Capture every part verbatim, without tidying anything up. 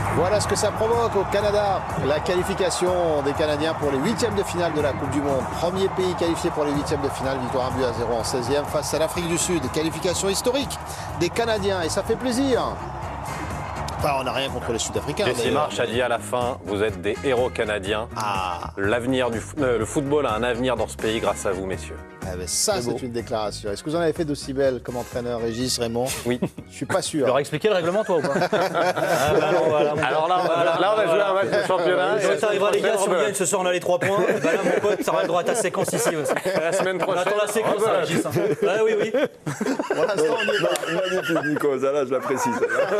Voilà ce que ça provoque au Canada, la qualification des Canadiens pour les huitièmes de finale de la Coupe du Monde. Premier pays qualifié pour les huitièmes de finale, victoire un but à zéro en seizième face à l'Afrique du Sud. Qualification historique des Canadiens et ça fait plaisir. Enfin, on n'a rien contre les Sud-Africains. Jesse Marsh a dit à la fin, vous êtes des héros canadiens. Ah. L'avenir du euh, le football a un avenir dans ce pays grâce à vous, messieurs. Ah ben ça, c'est, c'est une déclaration. Est-ce que vous en avez fait d'aussi belle comme entraîneur, Régis, Raymond? Oui. Je suis pas sûr. Tu leur as expliqué le règlement, toi, ou pas? Ah, bah non, voilà, Alors là, voilà, là, on a joué un match de championnat. Quand t'arriveras, les gars, si on gagne ce soir, on a les trois points. Bah là, mon pote, t'auras le droit à ta séquence ici aussi. La semaine prochaine. On attend la séquence, ça, Régis. Hein. Ah oui, oui. Pour l'instant, on est là. Magnifique, Nico, ça là, je l'apprécie.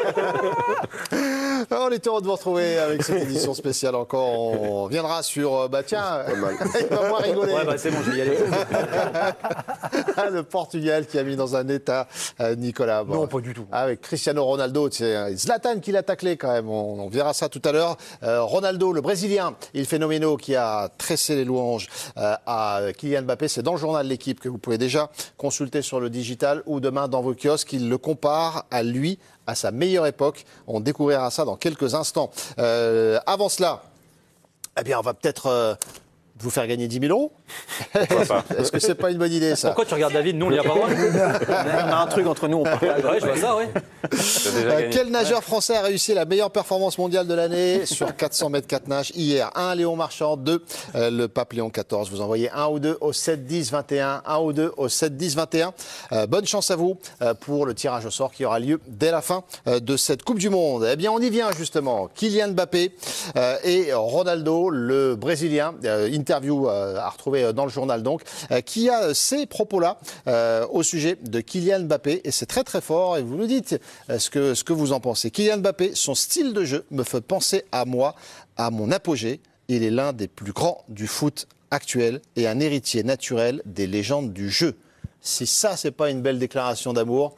On est heureux de vous retrouver avec cette édition spéciale encore. On viendra sur, bah tiens, il va moins rigoler. Ouais, bah c'est bon, je vais y aller. Le Portugal qui a mis dans un état euh, Nicolas. Bon, non, pas du tout. Avec Cristiano Ronaldo, c'est Zlatan qui l'a taclé quand même. On, on verra ça tout à l'heure. Euh, Ronaldo, le Brésilien, il phénoménal qui a tressé les louanges euh, à Kylian Mbappé. C'est dans le journal de l'équipe que vous pouvez déjà consulter sur le digital ou demain dans vos kiosques. Il le compare à lui, à sa meilleure époque. On découvrira ça dans quelques instants. Euh, avant cela, eh bien, on va peut-être euh, vous faire gagner dix mille euros. Est-ce que c'est pas une bonne idée, ça? Pourquoi tu regardes David? Nous, on n'y a pas droit. On a un truc entre nous, on parle. Ouais, je vois ça, oui. Euh, quel nageur français a réussi la meilleure performance mondiale de l'année sur quatre cents mètres quatre nages hier? un, Léon Marchand. deux, euh, le pape Léon quatorze. Vous envoyez un ou deux au sept dix vingt et un. un ou deux au sept dix vingt et un. Euh, bonne chance à vous euh, pour le tirage au sort qui aura lieu dès la fin euh, de cette Coupe du Monde. Eh bien, on y vient justement. Kylian Mbappé euh, et Ronaldo, le Brésilien. Euh, interview euh, à retrouver dans le journal donc, euh, qui a ces propos-là euh, au sujet de Kylian Mbappé. Et c'est très très fort. Et vous nous dites euh, ce que, ce que vous en pensez. Kylian Mbappé, son style de jeu me fait penser à moi, à mon apogée. Il est l'un des plus grands du foot actuel et un héritier naturel des légendes du jeu. Si ça, c'est pas une belle déclaration d'amour.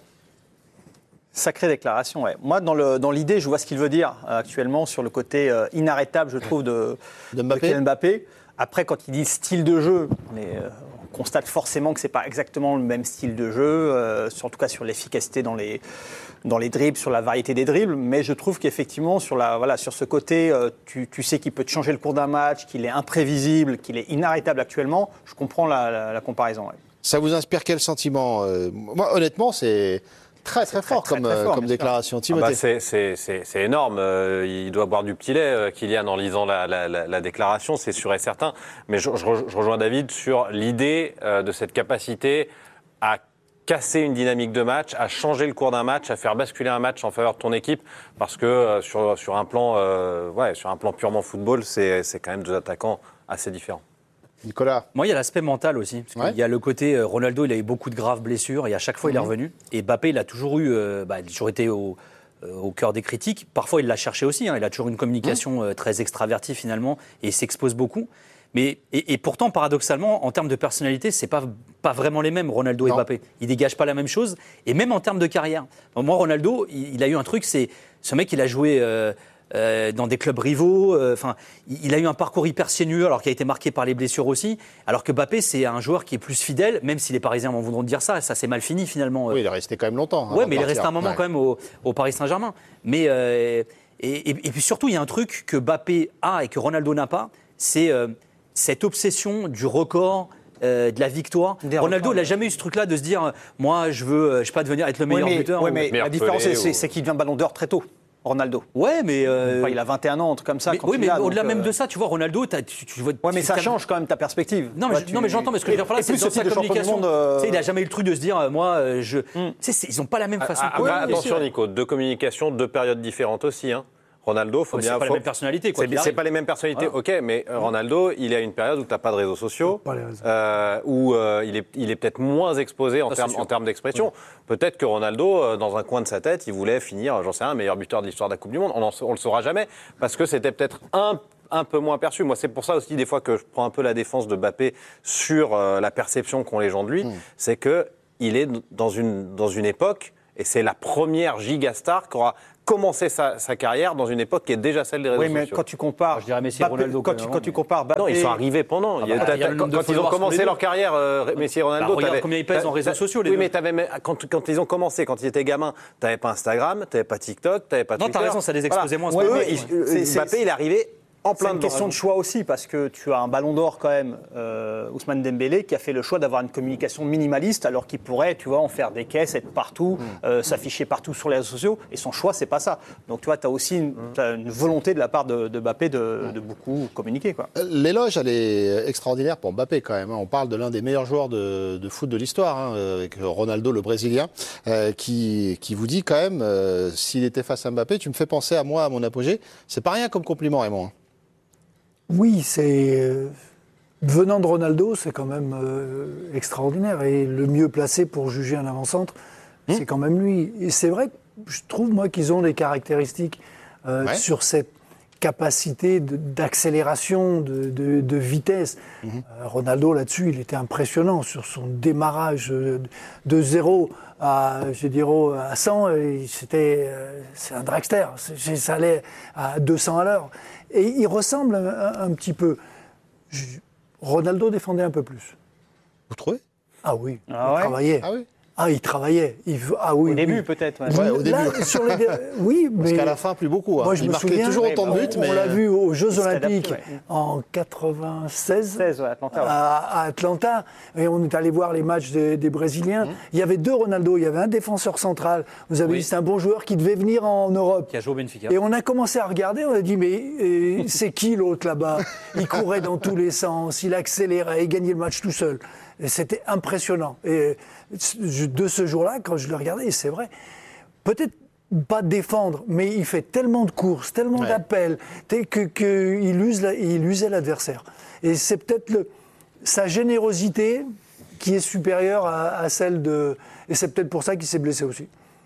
Sacrée déclaration, ouais. Moi, dans, le, dans l'idée, je vois ce qu'il veut dire euh, actuellement sur le côté euh, inarrêtable, je trouve, de, de Mbappé. de Kylian Mbappé. Après, quand il dit style de jeu, on, est, euh, on constate forcément que c'est pas exactement le même style de jeu, euh, sur, en tout cas sur l'efficacité dans les, dans les dribbles, sur la variété des dribbles. Mais je trouve qu'effectivement, sur, la, voilà, sur ce côté, euh, tu, tu sais qu'il peut te changer le cours d'un match, qu'il est imprévisible, qu'il est inarrêtable actuellement. Je comprends la, la, la comparaison. Ouais. Ça vous inspire quel sentiment? euh, Moi, honnêtement, c'est très très fort très, comme, très, très fort, comme déclaration. Ah Timothée. bah c'est, c'est, c'est, c'est énorme. Euh, il doit boire du petit lait, euh, Kylian, en lisant la, la, la, la déclaration, c'est sûr et certain. Mais je, je, je rejoins David sur l'idée euh, de cette capacité à casser une dynamique de match, à changer le cours d'un match, à faire basculer un match en faveur de ton équipe, parce que euh, sur, sur, un plan, euh, ouais, sur un plan purement football, c'est, c'est quand même deux attaquants assez différents. Nicolas. Moi, il y a l'aspect mental aussi. Parce Ouais. Il y a le côté, euh, Ronaldo, il a eu beaucoup de graves blessures et à chaque fois, mmh. il est revenu. Et Mbappé, il a toujours eu, euh, bah, il a toujours été au, euh, au cœur des critiques. Parfois, il l'a cherché aussi. Hein. Il a toujours une communication mmh. euh, très extravertie finalement et il s'expose beaucoup. Mais, et, et pourtant, paradoxalement, en termes de personnalité, c'est pas, pas vraiment les mêmes, Ronaldo non. et Mbappé. Ils dégagent pas la même chose. Et même en termes de carrière. Donc, moi, Ronaldo, il, il a eu un truc, c'est ce mec, il a joué... Euh, Euh, dans des clubs rivaux, enfin, euh, il a eu un parcours hyper sinueux, alors qu'il a été marqué par les blessures aussi. Alors que Mbappé, c'est un joueur qui est plus fidèle, même si les Parisiens m'en voudront de dire ça, ça s'est mal fini finalement. Oui, il est resté quand même longtemps. Oui, mais il est resté un moment ouais. quand même au, au Paris Saint-Germain. Mais euh, et, et, et puis surtout, il y a un truc que Mbappé a et que Ronaldo n'a pas, c'est euh, cette obsession du record. Euh, de la victoire. Des Ronaldo, il n'a jamais eu ce truc-là de se dire, euh, moi, je veux, euh, je sais pas, devenir être le meilleur oui, mais, buteur. Oui, ou... mais la différence, c'est, c'est, c'est qu'il devient Ballon d'Or très tôt. Ronaldo. Ouais, mais. Euh... Enfin, il a vingt et un ans, un truc comme ça. Mais, quand oui, il mais a, au-delà donc, même euh... de ça, tu vois, Ronaldo, tu, tu, tu vois. Ouais, mais ça change quand même ta perspective. Non, mais, ouais, je, tu... non, mais j'entends, mais ce que je veux dire par là, c'est dans sa communication. Monde, euh... tu sais, il n'a jamais eu le truc de se dire, euh, moi, je. Mm. Tu sais, ils n'ont pas la même façon. Ah, ah, de ah, attention, Nico, deux communications, deux périodes différentes aussi. Hein. Ronaldo, faut oh, bien. C'est pas faut... la même personnalité, quoi. C'est, c'est pas les mêmes personnalités, ah. ok, mais euh, Ronaldo, il a une période où tu n'as pas de réseaux sociaux, euh, où euh, il, est, il est peut-être moins exposé en, termes, en termes d'expression. Oui. Peut-être que Ronaldo, euh, dans un coin de sa tête, il voulait finir, j'en sais rien, meilleur buteur de l'histoire de la Coupe du Monde. On ne le saura jamais, parce que c'était peut-être un. un peu moins perçu. Moi, c'est pour ça aussi, des fois, que je prends un peu la défense de Mbappé sur euh, la perception qu'ont les gens de lui. Mmh. C'est qu'il est dans une, dans une époque, Et c'est la première gigastar qui aura commencé sa, sa carrière dans une époque qui est déjà celle des réseaux oui, mais sociaux. quand tu compares, je dirais Messi et Bappé, Ronaldo quand, quand tu, même, quand tu mais- compares Bappé, Non, ils sont arrivés pendant. Ah Il y a- bah, t'as- il y a le quand, nombre de quand ils ont followers sur commencé les leur deux. carrière, euh, Messi et Ronaldo, Bah, regarde t'avais- combien ils pèsent t'as- en réseaux t'as- sociaux, les Oui, deux. mais t'avais même- quand, quand ils ont commencé, quand ils étaient gamins, t'avais pas Instagram, t'avais pas TikTok, t'avais pas Non, Twitter. t'as raison, ça les exposait moins, c'est Eux, pas vrai. ils- C'est- c'est- Mbappé, il est arrivé en C'est plein une dedans. question de choix aussi, parce que tu as un ballon d'or quand même, euh, Ousmane Dembélé, qui a fait le choix d'avoir une communication minimaliste, alors qu'il pourrait, tu vois, en faire des caisses, être partout, euh, s'afficher partout sur les réseaux sociaux, et son choix, c'est pas ça. Donc tu vois, tu as aussi une, t'as une volonté de la part de, de Mbappé de, de beaucoup communiquer, quoi. L'éloge, elle est extraordinaire pour Mbappé quand même. On parle de l'un des meilleurs joueurs de, de foot de l'histoire, hein, avec Ronaldo, le Brésilien, euh, qui, qui vous dit quand même, euh, s'il était face à Mbappé, tu me fais penser à moi, à mon apogée. C'est pas rien comme compliment, Raymond. Oui, c'est euh, venant de Ronaldo, c'est quand même euh, extraordinaire. Et le mieux placé pour juger un avant-centre, Mmh. c'est quand même lui. Et c'est vrai que je trouve, moi, qu'ils ont des caractéristiques euh, Ouais. sur cette capacité de- d'accélération, de, de- de vitesse. Mmh. Euh, Ronaldo, là-dessus, il était impressionnant sur son démarrage euh, de zéro à, je dirais, à cent. et C'était, euh, c'est un dragster. C'est- Ça allait à deux cents à l'heure. Et il ressemble un, un- un petit peu. Je- Ronaldo défendait un peu plus. Vous trouvez? Ah oui, Ah il ouais travaillait. Ah oui. Ah, il travaillait. Il, ah oui, Au début, oui. peut-être. ouais. Ouais, au Là, début. sur les, oui, mais Parce qu'à la fin, plus beaucoup. Hein. moi, je il me marquait souviens, toujours oui, autant de bah, buts, on, mais on l'a vu aux Jeux s'est adapté, Olympiques ouais. en quatre-vingt-seize. seize, ouais, Atlanta, ouais. À, à Atlanta, et on est allé voir les matchs des, des Brésiliens. Il y avait deux Ronaldo, il y avait un défenseur central. Vous avez Oui. dit c'est un bon joueur qui devait venir en Europe. Qui a joué au Benfica. Et on a commencé à regarder, on a dit mais euh, c'est qui l'autre là-bas? Il courait dans tous les sens, il accélérait, il gagnait le match tout seul. Et c'était impressionnant. Et je- de ce jour-là, quand je le regardais, et c'est vrai, peut-être pas défendre, mais il fait tellement de courses, tellement Ouais. d'appels, qu'il que, que il use la- il usait l'adversaire. Et c'est peut-être le- sa générosité qui est supérieure à, à celle de... Et c'est peut-être pour ça qu'il s'est blessé aussi.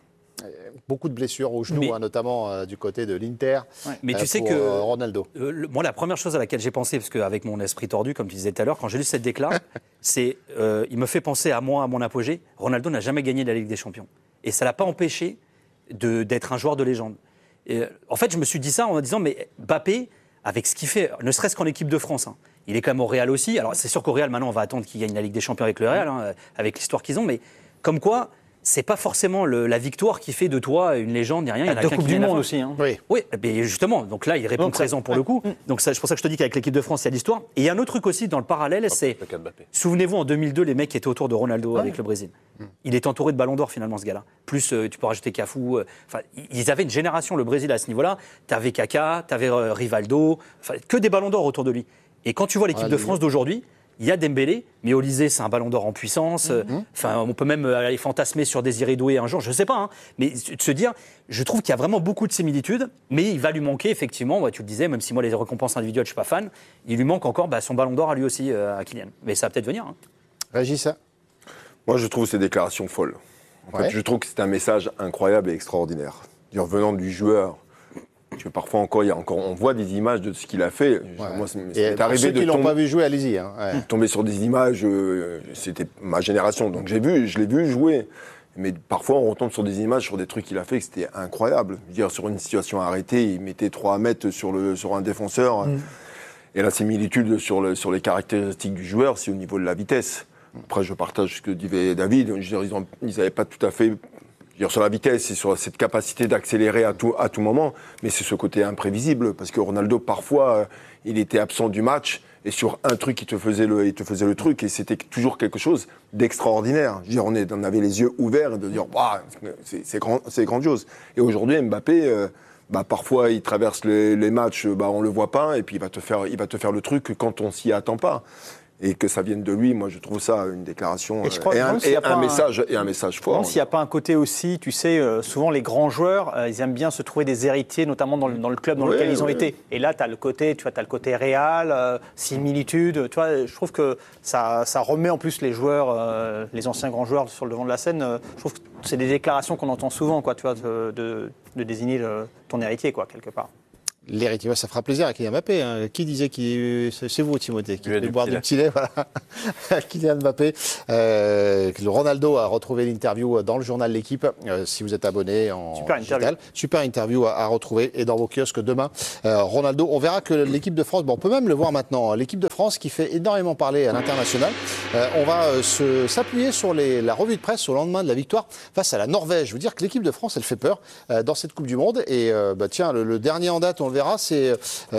beaucoup de blessures au genou, Mais- hein, notamment euh, du côté de l'Inter. Mais euh, tu sais pour, que- euh, Ronaldo. Euh, le- moi, la première chose à laquelle j'ai pensé, parce qu'avec mon esprit tordu, comme tu disais tout à l'heure, quand j'ai lu cette déclat, c'est, euh, il me fait penser à moi, à mon apogée. Ronaldo n'a jamais gagné la Ligue des Champions. Et ça l'a pas empêché de- d'être un joueur de légende. Et, euh, en fait, je me suis dit ça en me disant, mais Mbappé, avec ce qu'il fait, ne serait-ce qu'en équipe de France, hein, il est quand même au Real aussi. Alors, c'est sûr qu'au Real, maintenant, on va attendre qu'il gagne la Ligue des Champions avec le Real, hein, avec l'histoire qu'ils ont, mais comme quoi, c'est pas forcément le- la victoire qui fait de toi une légende, ni rien. Il y en a Deux qu'un Coupes qui du vient à la Monde fin. aussi. Hein. Oui. Oui, mais justement, donc là, il répond Donc ça- présent pour le coup. Donc ça, c'est pour ça que je te dis qu'avec l'équipe de France, il y a l'histoire. Et il y a un autre truc aussi dans le parallèle, c'est, Le cas de Mbappé. souvenez-vous, en deux mille deux, les mecs qui étaient autour de Ronaldo avec le Brésil. Il est entouré de ballons d'or finalement, ce gars-là. Plus, euh, tu peux rajouter Cafu. euh, Enfin, ils avaient une génération, le Brésil, à ce niveau-là. T'avais Kaka, t'avais euh, Rivaldo, enfin, que des ballons d'or autour de lui. Et quand tu vois l'équipe Ah, de lui, France oui. d'aujourd'hui, il y a Dembélé, mais Olysée, c'est un ballon d'or en puissance. Euh, Enfin, on peut même aller fantasmer sur Désiré Doué un jour, je sais pas. hein. Mais de se dire, je trouve qu'il y a vraiment beaucoup de similitudes, mais il va lui manquer effectivement. Ouais, tu le disais, même si moi les récompenses individuelles, je suis pas fan, il lui manque encore bah, son ballon d'or à lui aussi, euh, à Kylian. Mais ça va peut-être venir. hein. Régis, ça Moi, je trouve ces déclarations folles. En Ouais. fait, je trouve que c'est un message incroyable et extraordinaire. Dire, venant du joueur, que parfois encore, il y a encore, on voit des images de ce qu'il a fait. Ouais. Moi, c'est Et c'est pour arrivé ceux de qui l'ont tomber, pas vu jouer, allez-y. Hein. Ouais. tomber sur des images. euh, c'était ma génération, donc j'ai vu, je l'ai vu jouer. Mais parfois, on retombe sur des images, sur des trucs qu'il a fait, que c'était incroyable. Je veux dire, sur une situation arrêtée, il mettait trois mètres sur le sur un défenseur. Et la similitude sur, le, sur les caractéristiques du joueur, c'est au niveau de la vitesse. Après, je partage ce que disait David. Je veux dire, ils n'avaient pas tout à fait... Je veux dire, sur la vitesse et sur cette capacité d'accélérer à tout, à tout moment, mais c'est ce côté imprévisible, parce que Ronaldo, parfois, euh, il était absent du match, et sur un truc, il te faisait le, il te faisait le truc, et c'était toujours quelque chose d'extraordinaire. Je veux dire, on, est, on avait les yeux ouverts, et de dire, waouh, c'est, c'est, grand, c'est grandiose. Et aujourd'hui, Mbappé... euh, bah, parfois, il traverse les, les matchs, bah, on le voit pas, et puis il va te faire, il va te faire le truc quand on s'y attend pas. Et que ça vienne de lui, moi, je trouve ça une déclaration Et je crois- et je un, pense qu'il y a et pas un un- message et un message Je fort. pense qu'il n'y a pas un côté aussi, tu sais, euh, souvent les grands joueurs, euh, ils aiment bien se trouver des héritiers, notamment dans le, dans le club dans Ouais, lequel ils ont ouais. été. Et là, tu as le côté, tu vois, tu as le côté réel, euh, similitude. Tu vois, je trouve que ça, ça remet en plus les joueurs, euh, les anciens grands joueurs sur le devant de la scène. Euh, je trouve que c'est des déclarations qu'on entend souvent, quoi, tu vois, de, de, de désigner le- ton héritier, quoi, quelque part. L'héritier, ça fera plaisir à Kylian Mbappé. Hein. Qui disait qui c'est vous, Timothée, qui peut boire du petit lait, voilà. Kylian Mbappé. Euh, le Ronaldo a retrouvé l'interview dans le journal L'Équipe. Euh, si vous êtes abonné en Super digital, interview. super interview à, à retrouver et dans vos kiosques demain. Euh, Ronaldo, on verra que l'équipe de France, bon, on peut même le voir maintenant. L'équipe de France qui fait énormément parler à l'international. Euh, on va euh, se, s'appuyer sur les, la revue de presse au lendemain de la victoire face à la Norvège. Je veux dire que l'équipe de France, elle fait peur euh, dans cette Coupe du Monde. Et euh, bah, tiens, le, le dernier en date, on le verra, c'est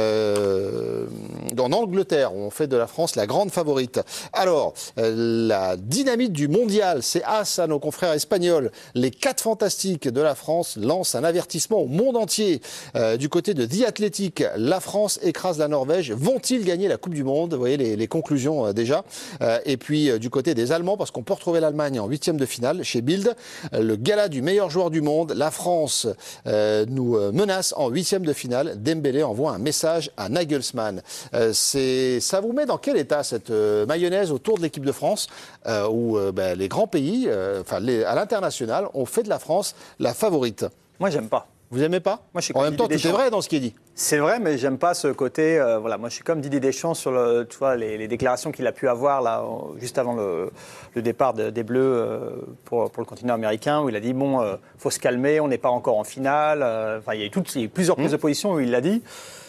euh, en Angleterre, où on fait de la France la grande favorite. Alors, euh, la dynamite du mondial, c'est as à nos confrères espagnols. Les quatre fantastiques de la France lancent un avertissement au monde entier. Euh, du côté de The Athletic, la France écrase la Norvège. Vont-ils gagner la Coupe du Monde? Vous voyez les, les conclusions euh, déjà. Euh, et puis, euh, du côté des Allemands, parce qu'on peut retrouver l'Allemagne en huitième de finale, chez Bild, euh, le gala du meilleur joueur du monde. La France euh, nous euh, menace en huitième de finale. Dembélé envoie un message à Nagelsmann. Euh, c'est, ça vous met dans quel état cette euh, mayonnaise autour de l'équipe de France euh, où euh, ben, les grands pays, euh, enfin les, à l'international, ont fait de la France la favorite? Moi, j'aime pas. Vous aimez pas? Moi, je suis En comme même temps, tout Didier est Deschamps. vrai dans ce qui est dit. C'est vrai, mais j'aime pas ce côté. Euh, voilà, moi, je suis comme Didier Deschamps sur le, tu vois, les, les déclarations qu'il a pu avoir là, juste avant le, le départ de, des Bleus euh, pour, pour le continent américain, où il a dit bon, euh, faut se calmer, on n'est pas encore en finale. Euh, enfin, il y a eu toutes, il y a eu plusieurs prises de position où il l'a dit.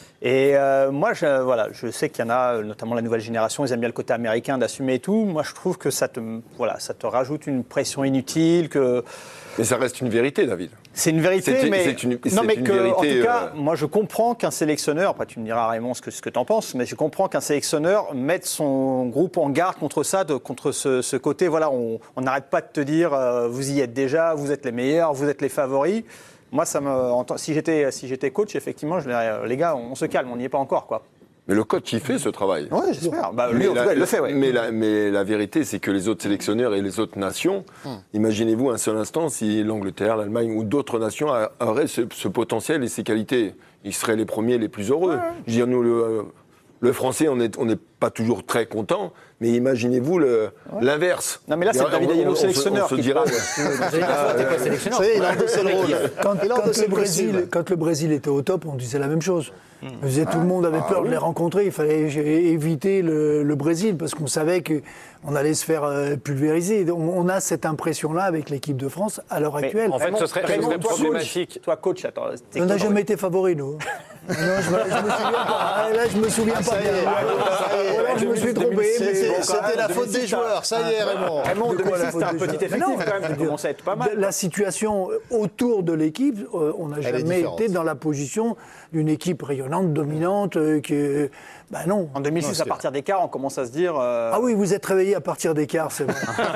Et euh, moi, je, voilà, je sais qu'il y en a, notamment la nouvelle génération, ils aiment bien le côté américain d'assumer et tout. Moi, je trouve que ça te, voilà, ça te rajoute une pression inutile. Que Mais ça reste une vérité, David. c'est une vérité, C'est- mais c'est une- non, c'est mais une que, en vérité, tout cas, euh, moi, je comprends qu'un sélectionneur. Après, tu me diras Raymond ce que ce que t'en penses, mais je comprends qu'un sélectionneur mette son groupe en garde contre ça, de, contre ce, ce côté. Voilà, on on n'arrête pas de te dire, euh, vous y êtes déjà, vous êtes les meilleurs, vous êtes les favoris. Moi, ça me, en tant- si j'étais, si j'étais coach, effectivement, je dirais, les gars, on se calme, on n'y est pas encore, quoi. Mais le coach, il fait ce travail. Ouais, j'espère. Bah, lui, Mais en tout la, cas, il le fait, ouais. mais, la, mais la vérité, c'est que les autres sélectionneurs et les autres nations, imaginez-vous un seul instant si l'Angleterre, l'Allemagne ou d'autres nations a- auraient ce, ce potentiel et ces qualités. Ils seraient les premiers les plus heureux. Je veux dire, nous, le, le Français, on n'est on n'est pas toujours très content, mais imaginez-vous le- l'inverse. Non, mais là, c'est On- David on- Ayello, on se- sélectionneur, On se qui dira, parle. Vous allez dire quoi, t'es pas sélectionneur? Ça y est, il a endossé le rôle. Quand, Il a quand endossé le le Brésil, costume. quand le Brésil était au top, on disait la même chose. Hmm. On disait, tout le monde avait Ah peur de les rencontrer. Il fallait éviter le, le Brésil parce qu'on savait qu'on allait se faire euh, pulvériser. On, on a cette impression-là avec l'équipe de France à l'heure Mais actuelle. en fait, ce serait- ce Raymond, serait toi, problématique. Coach, toi, coach, attends. t'es on n'a coach. jamais été favoris, nous. Non, je, me- je me souviens pas. Ah, là, je me souviens pas Ça y est, bien. ça y est. Ou alors, je me suis trompé. mais C'était bon, quand c'était même, la faute des joueurs, ça y est, Raymond. Raymond, De quoi, la deux mille six, faute c'était un des petit joueurs? effectif Mais non, quand même, qui commençait à être pas mal. La situation autour de l'équipe, euh, on n'a est jamais différente. été dans la position d'une équipe rayonnante, dominante, euh, qui. Ben non. En deux mille six, à partir des quarts, on commence à se dire. euh, Ah oui, vous êtes réveillé à partir des quarts, c'est vrai.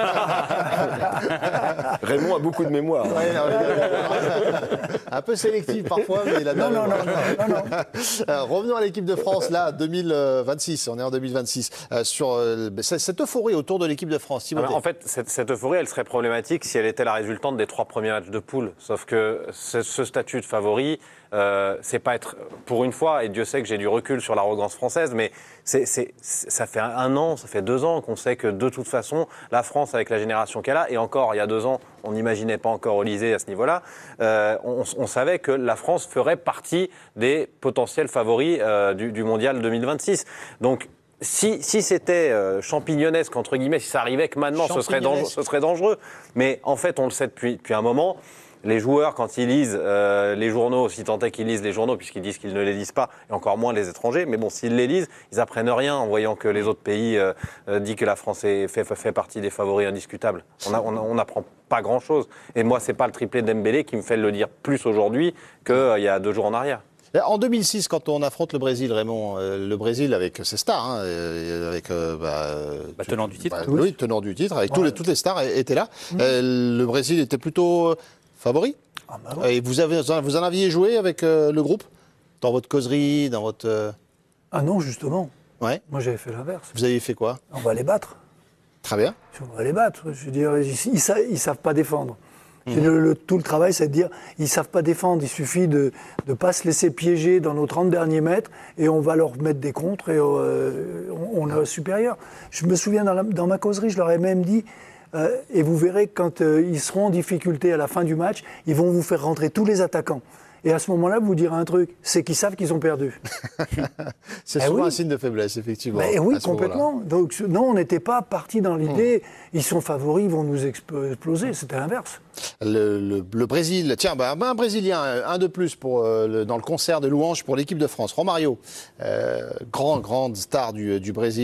Raymond a beaucoup de mémoire. Ouais, non, mais- un peu sélectif parfois, mais il a Non, non, non, non, non, non. Euh, revenons à l'équipe de France, là, deux mille vingt-six, on est en deux mille vingt-six, euh, sur euh, cette euphorie autour de l'équipe de France. Ah Timothée. ben, en fait, cette, cette euphorie, elle serait problématique si elle était la résultante des trois premiers matchs de poule. Sauf que ce, ce statut de favori, euh, c'est pas être, pour une fois, et Dieu sait que j'ai du recul sur l'arrogance française, mais c'est, c'est, c'est- ça fait un an, ça fait deux ans qu'on sait que de toute façon, la France, avec la génération qu'elle a, et encore il y a deux ans, on n'imaginait pas encore Olysée à ce niveau-là, euh, on, on savait que la France ferait partie des potentiels favoris euh, du, du mondial deux mille vingt-six. Donc, Si, si c'était euh, champignonesque, entre guillemets, si ça arrivait que maintenant, ce serait, dangereux, ce serait dangereux. Mais en fait, on le sait depuis, depuis un moment. Les joueurs, quand ils lisent euh, les journaux, si tant est qu'ils lisent les journaux, puisqu'ils disent qu'ils ne les lisent pas, et encore moins les étrangers, mais bon, s'ils les lisent, ils apprennent rien en voyant que les autres pays euh, euh, disent que la France est, fait, fait partie des favoris indiscutables. On a, on a, on n'apprend pas grand-chose. Et moi, c'est pas le triplé d'Embélé qui me fait le dire plus aujourd'hui qu'il euh, y a deux jours en arrière. En deux mille six, quand on affronte le Brésil, Raymond, euh, le Brésil avec ses stars, hein, euh, avec euh, bah, Bah, tenant du titre. bah, oui, tenant du titre, avec tous les, toutes les stars étaient là. Euh, le Brésil était plutôt euh, favori. Ah bah ouais. Et vous, avez, vous en aviez joué avec euh, le groupe dans votre causerie, dans votre. euh, Ah non, justement. Ouais. Moi, j'avais fait l'inverse. Vous aviez fait quoi? On va les battre. Très bien. On va les battre. Je veux dire, ils ne savent, ils savent pas défendre. C'est le, le- tout le travail, c'est de dire, ils ne savent pas défendre. Il suffit de ne pas se laisser piéger dans nos trente derniers mètres et on va leur mettre des contres et euh, on, on est supérieur. Je me souviens, dans, la- dans ma causerie, je leur ai même dit, euh, et vous verrez, quand euh, ils seront en difficulté à la fin du match, ils vont vous faire rentrer tous les attaquants. Et à ce moment-là, vous dire un truc, c'est qu'ils savent qu'ils ont perdu. C'est Eh souvent oui. un signe de faiblesse, effectivement. Ben oui, à ce moment-là. complètement. Donc non, on n'était pas parti dans l'idée, ils sont favoris, ils vont nous explo- exploser. C'était l'inverse. Le, le- le Brésil, tiens, bah, un Brésilien, un de plus pour, euh, le- dans le concert de louanges pour l'équipe de France. Romario, euh, grand, grande star du, du Brésil.